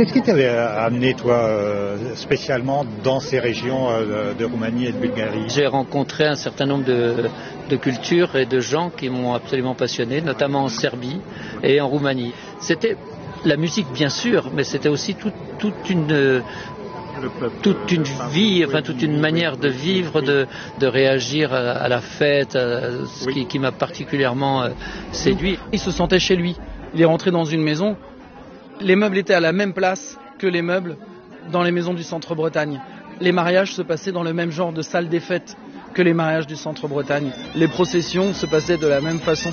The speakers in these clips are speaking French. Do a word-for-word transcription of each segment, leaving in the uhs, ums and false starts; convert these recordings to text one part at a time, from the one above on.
Qu'est-ce qui t'avait amené, toi, euh, spécialement dans ces régions euh, de Roumanie et de Bulgarie? J'ai rencontré un certain nombre de, de cultures et de gens qui m'ont absolument passionné, notamment en Serbie et en Roumanie. C'était la musique, bien sûr, mais c'était aussi tout, toute une... toute une vie, enfin toute une manière de vivre, de, de réagir à, à la fête, à ce qui, qui m'a particulièrement euh, séduit. Il se sentait chez lui. Il est rentré dans une maison. Les meubles étaient à la même place que les meubles dans les maisons du Centre-Bretagne. Les mariages se passaient dans le même genre de salle des fêtes que les mariages du Centre-Bretagne. Les processions se passaient de la même façon.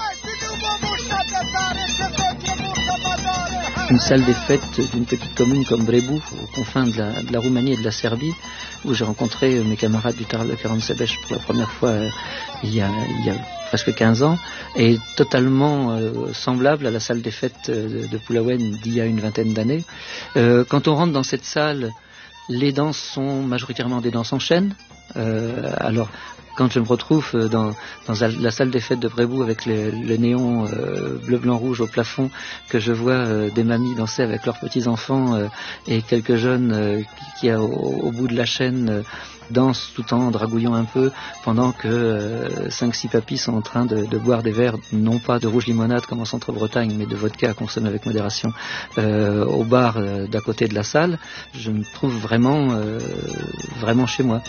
Une salle des fêtes d'une petite commune comme Brebu, aux confins de la, de la Roumanie et de la Serbie, où j'ai rencontré mes camarades du Tarl de Karansebes pour la première fois euh, il, y a, il y a presque quinze ans, est totalement euh, semblable à la salle des fêtes de, de Pulawen d'il y a une vingtaine d'années. Euh, quand on rentre dans cette salle, les danses sont majoritairement des danses en chaîne. Euh, alors, quand je me retrouve dans, dans la salle des fêtes de Brebu avec le, le néon euh, bleu, blanc, rouge au plafond, que je vois euh, des mamies danser avec leurs petits-enfants euh, et quelques jeunes euh, qui, qui au, au bout de la chaîne, euh, dansent tout en dragouillant un peu, pendant que euh, cinq six papis sont en train de, de boire des verres, non pas de rouge limonade comme en Centre-Bretagne, mais de vodka à consommer avec modération, euh, au bar euh, d'à côté de la salle. Je me trouve vraiment, euh, vraiment chez moi.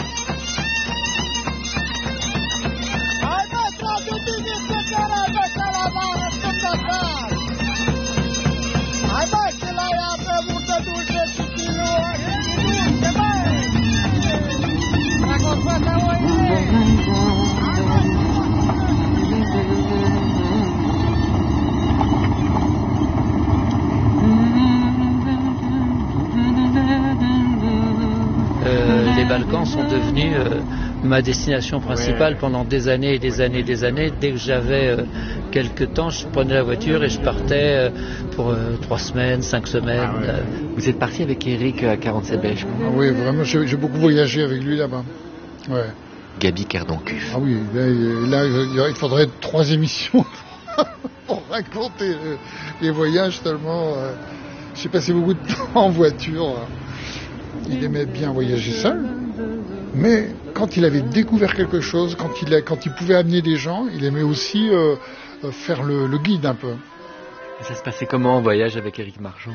Les Balkans sont devenus euh, ma destination principale ouais. pendant des années et des années et des années. Dès que j'avais euh, quelques temps, je prenais la voiture et je partais euh, pour euh, trois semaines, cinq semaines. Ah ouais. euh. Vous êtes parti avec Eric à Karansebes? Ah oui, vraiment, j'ai, j'ai beaucoup voyagé avec lui là-bas. Ouais. Gabi Kerdancuf. Ah oui, là, là il faudrait trois émissions pour raconter euh, les voyages tellement... Euh, j'ai passé beaucoup de temps en voiture. Là. Il aimait bien voyager seul, mais quand il avait découvert quelque chose, quand il, a, quand il pouvait amener des gens, il aimait aussi euh, faire le, le guide un peu. Et ça se passait comment en voyage avec Éric Marchand?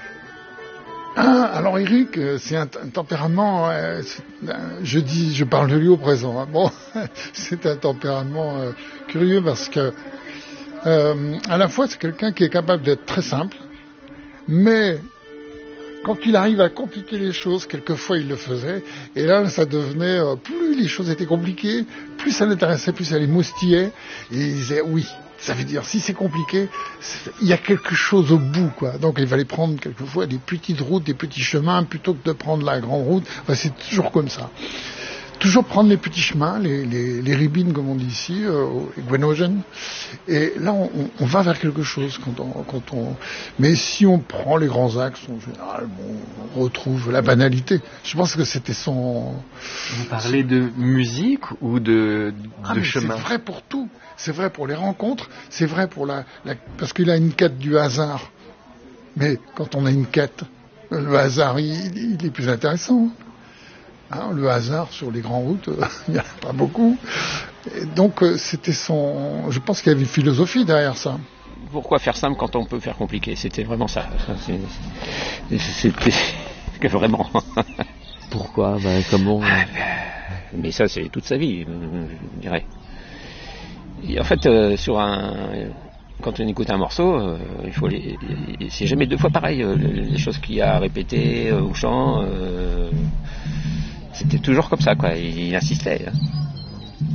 Ah, alors Éric, c'est un, un tempérament, euh, je dis, je parle de lui au présent, hein. Bon, c'est un tempérament euh, curieux parce que euh, à la fois c'est quelqu'un qui est capable d'être très simple, mais quand il arrive à compliquer les choses, quelquefois il le faisait, et là ça devenait, euh, plus les choses étaient compliquées, plus ça l'intéressait, plus ça l'émoustillait, et il disait oui, ça veut dire si c'est compliqué, c'est, il y a quelque chose au bout, quoi. Donc il fallait prendre quelquefois des petites routes, des petits chemins, plutôt que de prendre la grande route, enfin, c'est toujours comme ça. Toujours prendre les petits chemins, les, les, les ribines comme on dit ici, euh, les Gwenogen. Et là, on, on va vers quelque chose quand on, quand on. Mais si on prend les grands axes, en général, bon, on retrouve la banalité. Je pense que c'était son. Vous parlez de musique ou de, de ah, mais chemin? C'est vrai pour tout. C'est vrai pour les rencontres. C'est vrai pour la, la. Parce qu'il a une quête du hasard. Mais quand on a une quête, le hasard, il, il est plus intéressant. Hein, le hasard sur les grandes routes, il n'y en a pas beaucoup. Et donc euh, c'était son... Je pense qu'il y avait une philosophie derrière ça. Pourquoi faire simple quand on peut faire compliqué? C'était vraiment ça. C'est... C'était que vraiment. Pourquoi? Ben, comment... Ah, mais ça, c'est toute sa vie, je dirais. Et en fait, euh, sur un... Quand on écoute un morceau, euh, il faut les... c'est jamais deux fois pareil. Euh, les choses qu'il y a à répéter euh, au chant... Euh... C'était toujours comme ça, quoi. Il insistait. Hein.